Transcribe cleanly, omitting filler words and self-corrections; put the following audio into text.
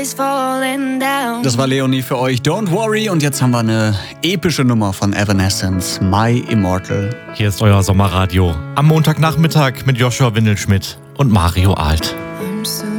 is falling down. Das war Leonie für euch. Don't worry. Und jetzt haben wir eine epische Nummer von Evanescence, My Immortal. Hier ist euer Sommerradio. Am Montagnachmittag mit Joshua Windelschmidt und Mario Alt. I'm so